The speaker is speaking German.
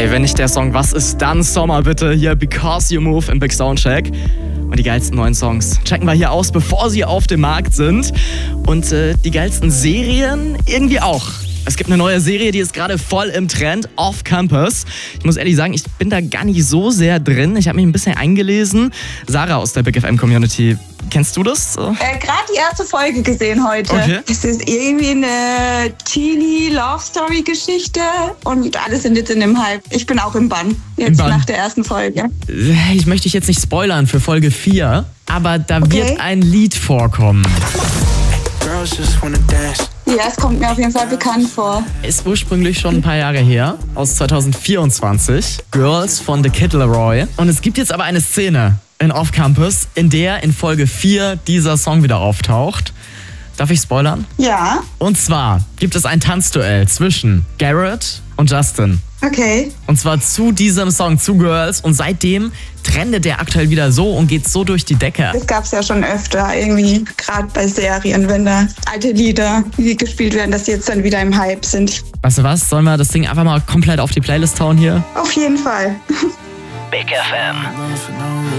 Ey, wenn nicht der Song Was ist dann Sommer, bitte. Hier Because You Move im Big Soundcheck. Und die geilsten neuen Songs checken wir hier aus, bevor sie auf dem Markt sind. Und die geilsten Serien irgendwie auch. Es gibt eine neue Serie, die ist gerade voll im Trend, Off Campus. Ich muss ehrlich sagen, ich bin da gar nicht so sehr drin. Ich habe mich ein bisschen eingelesen. Sarah aus der Big FM Community, kennst du das? Gerade die erste Folge gesehen heute. Okay. Es ist irgendwie eine Teenie-Love-Story-Geschichte und alle sind jetzt in dem Hype. Ich bin auch im Bann, jetzt nach der ersten Folge. Ich möchte dich jetzt nicht spoilern für Folge 4, aber da wird ein Lied vorkommen. Ja, es kommt mir auf jeden Fall bekannt vor. Ist ursprünglich schon ein paar Jahre her, aus 2024. Girls von The Kid Laroi. Und es gibt jetzt aber eine Szene in Off Campus, in der in Folge 4 dieser Song wieder auftaucht. Darf ich spoilern? Ja. Und zwar gibt es ein Tanzduell zwischen Garrett und Justin. Okay. Und zwar zu diesem Song, zu Girls. Und seitdem trendet der aktuell wieder so und geht so durch die Decke. Das gab es ja schon öfter, irgendwie, gerade bei Serien, wenn da alte Lieder gespielt werden, dass die jetzt dann wieder im Hype sind. Weißt du was? Sollen wir das Ding einfach mal komplett auf die Playlist hauen hier? Auf jeden Fall. Big FM.